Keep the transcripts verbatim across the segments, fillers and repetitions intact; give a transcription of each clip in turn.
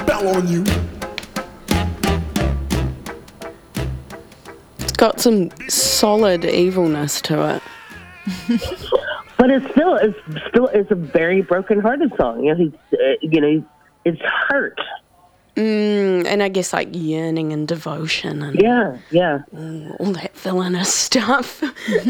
spell on you. It's got some solid evilness to it. But it's still, it's still, it's a very broken-hearted song. You know, he's, uh, you know, he's, it's hurt. Mm, and I guess like yearning and devotion and Yeah, yeah. mm, all that villainous stuff.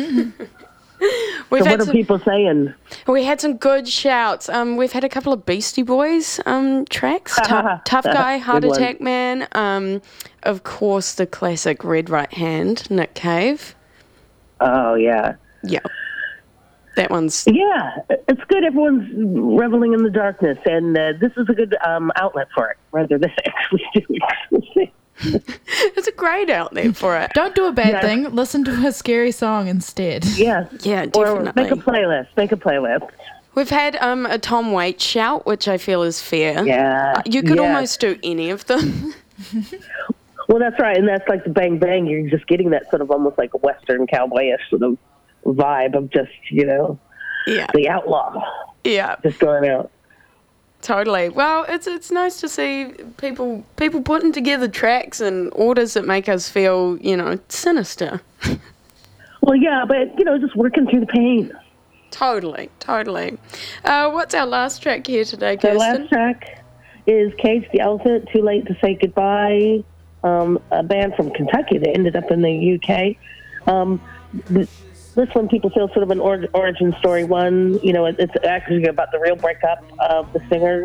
We've So had what are some, people saying? we had some good shouts. Um, we've had a couple of Beastie Boys um, tracks. Tough, Tough Guy, Heart Good one. Attack Man. Um, of course, the classic Red Right Hand, Nick Cave. Oh, yeah. Yeah. That one's... Yeah, it's good. Everyone's reveling in the darkness, and uh, this is a good um, outlet for it, rather than actually doing something. It's a great outlet for it. Don't do a bad Yeah. thing. Listen to a scary song instead. Yeah. Yeah, Or definitely. make a playlist. Make a playlist. We've had um, a Tom Waits shout, which I feel is fair. Yeah. Uh, you could yeah. almost do any of them. Well, that's right, and that's like the bang bang. You're just getting that sort of almost like a Western cowboyish sort of vibe of just, you know, Yeah. the outlaw Yeah. just going out. Totally. Well, it's it's nice to see people people putting together tracks and orders that make us feel, you know, sinister. Well, yeah, but, you know, just working through the pain. Totally, totally. Uh, what's our last track here today, The Kirsten? last track is Cage the Elephant, Too Late to Say Goodbye, um, a band from Kentucky that ended up in the U K. Um, th- this one people feel sort of an or- origin story one. You know, it, it's actually about the real breakup of the singer.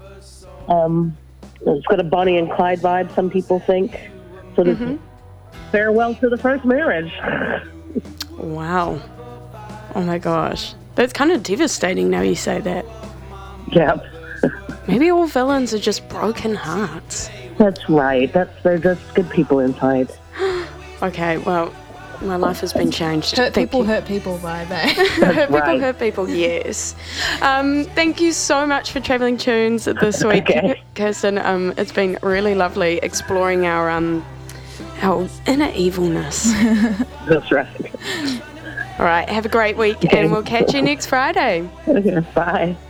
Um, it's got a Bonnie and Clyde vibe, some people think. So this Mm-hmm. farewell to the first marriage. Wow. Oh my gosh. That's kind of devastating now you say that. Yeah, Maybe all villains are just broken hearts. that's right. That's they're just good people inside. Okay, well, my life has been changed. Hurt Thank people you. hurt people vibe, eh? Hurt people, right. hurt people, yes. Um, thank you so much for Travelling Tunes this week, Okay. Kirsten. Um, it's been really lovely exploring our um, our inner evilness. That's right. All right, have a great week, and we'll catch you next Friday. Okay, bye.